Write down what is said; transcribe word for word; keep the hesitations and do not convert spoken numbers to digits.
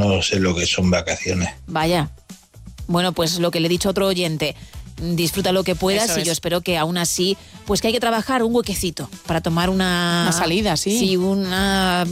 no sé lo que son vacaciones. Vaya. Bueno, pues lo que le he dicho a otro oyente, disfruta lo que puedas. Eso y es. yo espero que aún así, pues que hay que trabajar un huequecito para tomar una... Una salida, sí. Sí, una...